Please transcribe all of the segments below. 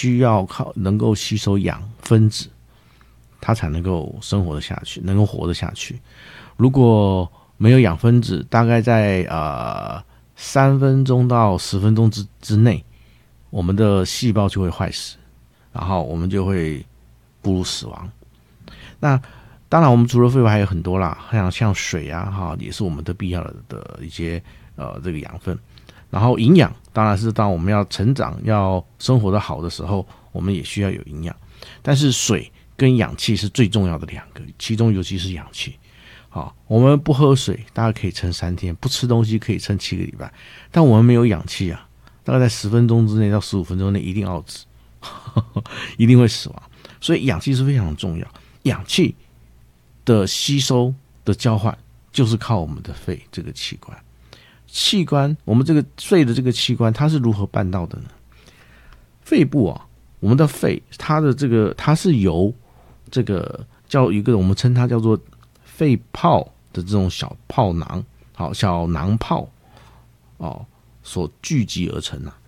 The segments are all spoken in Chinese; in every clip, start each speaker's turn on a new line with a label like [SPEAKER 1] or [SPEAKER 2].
[SPEAKER 1] 须要能够吸收氧分子，它才能够生活得下去，能够活得下去。如果没有氧分子，大概在3分钟到10分钟之内，我们的细胞就会坏死，然后我们就会步入死亡。那当然，我们除了废物还有很多啦，像水啊，也是我们的必要的一些这个养分。然后营养当然是当我们要成长、要生活的好的时候，我们也需要有营养。但是水跟氧气是最重要的两个，其中尤其是氧气。好，我们不喝水，大概可以撑3天；不吃东西可以撑7个礼拜。但我们没有氧气啊，大概在10分钟之内到15分钟内一定要死，一定会死亡。所以氧气是非常重要。氧气的吸收的交换就是靠我们的肺这个器官。器官，我们这个肺的这个器官，它是如何办到的呢？肺部啊，我们的肺，它是由这个叫一个我们称它叫做肺泡的这种小泡囊，好，小囊泡所聚集而成啊，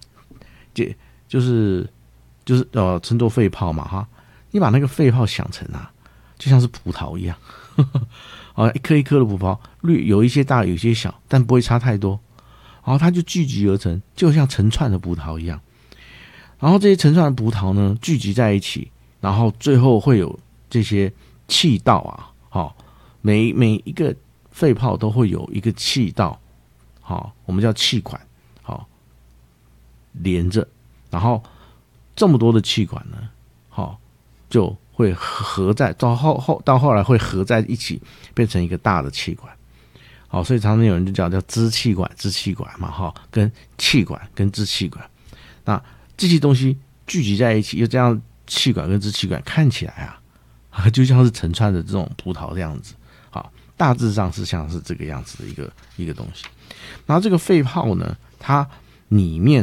[SPEAKER 1] 就是称作肺泡嘛哈。你把那个肺泡想成啊，就像是葡萄一样。一颗一颗的葡萄，有一些大，有一些小，但不会差太多。然后它就聚集而成，就像成串的葡萄一样。然后这些成串的葡萄呢，聚集在一起，然后最后会有这些气道啊，每一个肺泡都会有一个气道，我们叫气管，连着。然后这么多的气管呢，就会合在到后来会合在一起，变成一个大的气管。好，所以常常有人就叫支气管嘛，跟气管跟支气管。那这些东西聚集在一起，又这样气管跟支气管看起来就像是成串的这种葡萄这样子。好，大致上是像是这个样子的一个东西。然后这个肺泡呢，它里面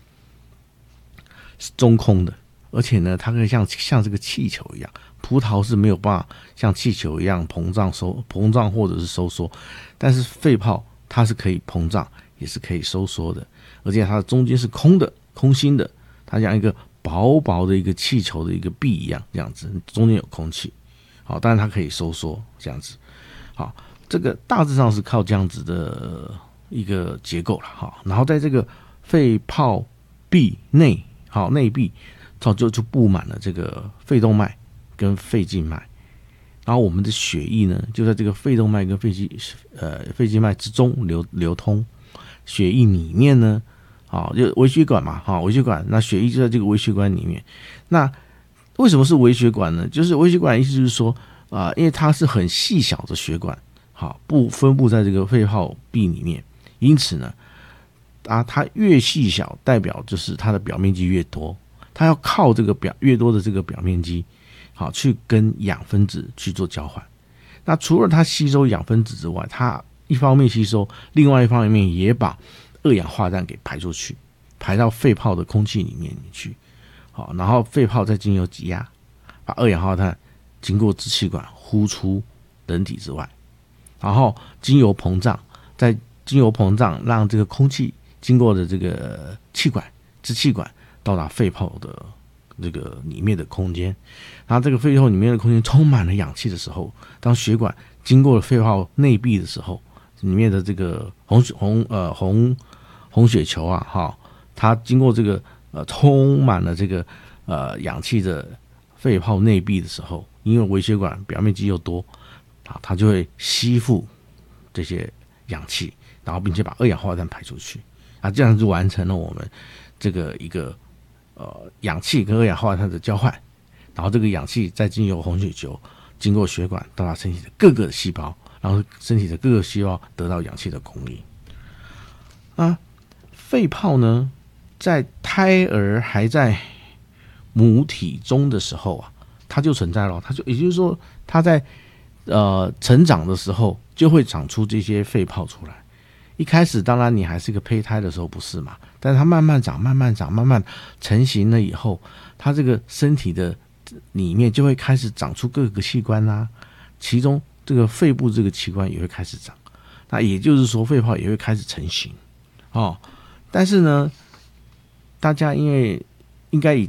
[SPEAKER 1] 是中空的。而且呢，它可以像这个气球一样，葡萄是没有办法像气球一样膨胀或者是收缩，但是肺泡它是可以膨胀，也是可以收缩的，而且它的中间是空心的，它像一个薄薄的一个气球的一个壁一样，这样子中间有空气。好，当然它可以收缩这样子。好，这个大致上是靠这样子的一个结构了。好，然后在这个肺泡壁内壁。就布满了这个肺动脉跟肺静脉，然后我们的血液呢，就在这个肺动脉跟肺静脉之中流通。血液里面呢，就微血管嘛，微血管，那血液就在这个微血管里面。那为什么是微血管呢？就是微血管的意思就是说因为它是很细小的血管，分布在这个肺泡壁里面，因此呢，它越细小，代表就是它的表面积越多。它要靠这个越多的这个表面积，去跟氧分子去做交换。那除了它吸收氧分子之外，它一方面吸收，另外一方面也把二氧化碳给排出去，排到肺泡的空气里面去。好，然后肺泡再经由挤压，把二氧化碳经过支气管呼出人体之外，然后经由膨胀，让这个空气经过的这个支气管到达肺泡的这个里面的空间，然后这个肺泡里面的空间充满了氧气的时候，当血管经过了肺泡内壁的时候，里面的这个红血球它经过这个充满了这个氧气的肺泡内壁的时候，因为微血管表面积又多它就会吸附这些氧气，然后并且把二氧化碳排出去这样就完成了我们这个一个氧气跟二氧化碳的交换，然后这个氧气再经由红血球经过血管到达身体的各个细胞，然后身体的各个细胞得到氧气的供应肺泡呢，在胎儿还在母体中的时候它就存在了，也就是说它在成长的时候就会长出这些肺泡出来。一开始当然你还是个胚胎的时候不是嘛，但是它慢慢长慢慢成型了以后，它这个身体的里面就会开始长出各个器官其中这个肺部这个器官也会开始长，那也就是说肺泡也会开始成型但是呢，大家因为应该以